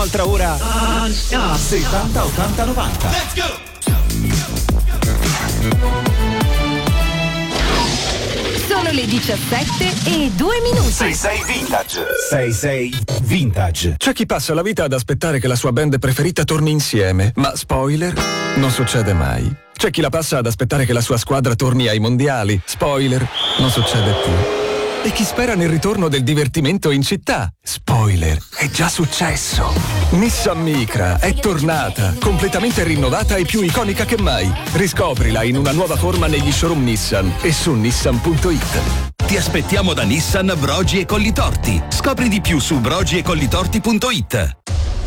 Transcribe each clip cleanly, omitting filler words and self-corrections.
un'altra ora. 70 80 90. Let's go! Sono le 17:02. 66 Vintage. 66 Vintage. C'è chi passa la vita ad aspettare che la sua band preferita torni insieme, ma spoiler, non succede mai. C'è chi la passa ad aspettare che la sua squadra torni ai mondiali, spoiler, non succede più. E chi spera nel ritorno del divertimento in città, spoiler, è già successo. Nissan Micra è tornata, completamente rinnovata e più iconica che mai. Riscoprila in una nuova forma negli showroom Nissan e su nissan.it. Ti aspettiamo da Nissan Brogi e Collitorti. Scopri di più su brogiecollitorti.it.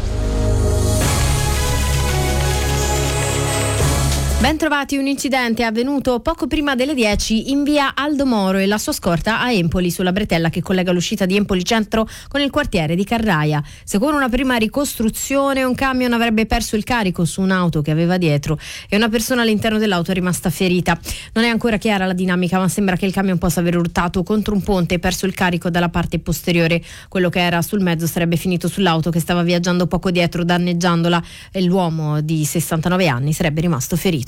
Ben trovati, un incidente è avvenuto poco prima delle 10 in via Aldo Moro e la sua scorta a Empoli, sulla bretella che collega l'uscita di Empoli Centro con il quartiere di Carraia. Secondo una prima ricostruzione, un camion avrebbe perso il carico su un'auto che aveva dietro e una persona all'interno dell'auto è rimasta ferita. Non è ancora chiara la dinamica, ma sembra che il camion possa aver urtato contro un ponte e perso il carico dalla parte posteriore. Quello che era sul mezzo sarebbe finito sull'auto che stava viaggiando poco dietro, danneggiandola, e l'uomo di 69 anni sarebbe rimasto ferito.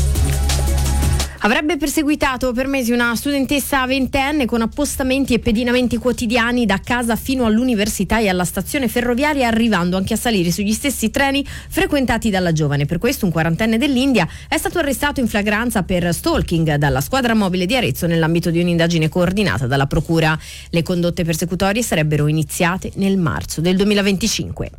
Avrebbe perseguitato per mesi una studentessa ventenne con appostamenti e pedinamenti quotidiani da casa fino all'università e alla stazione ferroviaria, arrivando anche a salire sugli stessi treni frequentati dalla giovane. Per questo un quarantenne dell'India è stato arrestato in flagranza per stalking dalla squadra mobile di Arezzo nell'ambito di un'indagine coordinata dalla procura. Le condotte persecutorie sarebbero iniziate nel marzo del 2025.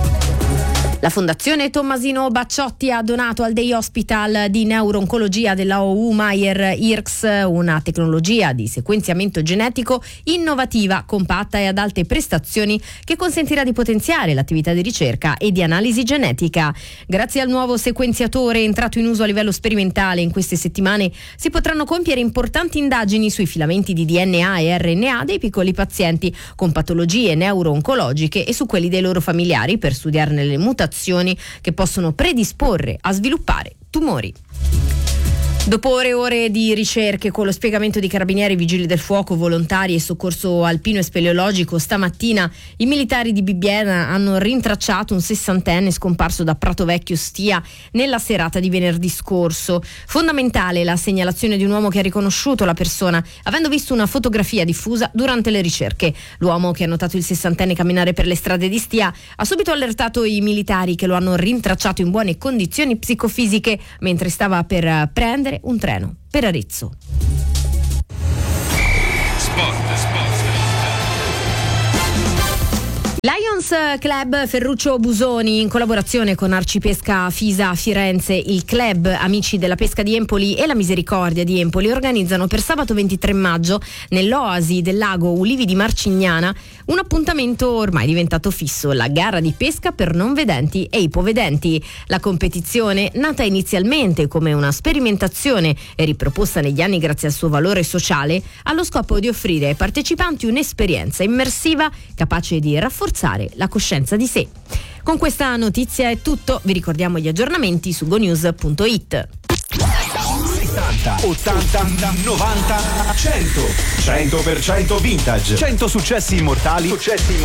La Fondazione Tommasino Bacciotti ha donato al Day Hospital di Neuro-Oncologia della OU Mayer-Irx una tecnologia di sequenziamento genetico innovativa, compatta e ad alte prestazioni che consentirà di potenziare l'attività di ricerca e di analisi genetica. Grazie al nuovo sequenziatore entrato in uso a livello sperimentale in queste settimane si potranno compiere importanti indagini sui filamenti di DNA e RNA dei piccoli pazienti con patologie neuro-oncologiche e su quelli dei loro familiari per studiarne le mutazioni che possono predisporre a sviluppare tumori. Dopo ore e ore di ricerche con lo spiegamento di carabinieri, vigili del fuoco, volontari e soccorso alpino e speleologico, stamattina i militari di Bibbiena hanno rintracciato un 60enne scomparso da Prato Vecchio Stia nella serata di venerdì scorso. Fondamentale la segnalazione di un uomo che ha riconosciuto la persona avendo visto una fotografia diffusa durante le ricerche. L'uomo, che ha notato il 60enne camminare per le strade di Stia, ha subito allertato i militari, che lo hanno rintracciato in buone condizioni psicofisiche mentre stava per prendere un treno per Arezzo. Lions Club Ferruccio Busoni, in collaborazione con Arcipesca Fisa Firenze, il Club Amici della Pesca di Empoli e la Misericordia di Empoli organizzano per sabato 23 maggio nell'oasi del lago Ulivi di Marcignana un appuntamento ormai diventato fisso, la gara di pesca per non vedenti e ipovedenti. La competizione, nata inizialmente come una sperimentazione e riproposta negli anni grazie al suo valore sociale, ha lo scopo di offrire ai partecipanti un'esperienza immersiva capace di rafforzare la coscienza di sé. Con questa notizia è tutto, vi ricordiamo gli aggiornamenti su gonews.it. 70, 80, 90, 100. 100% vintage. 100 successi immortali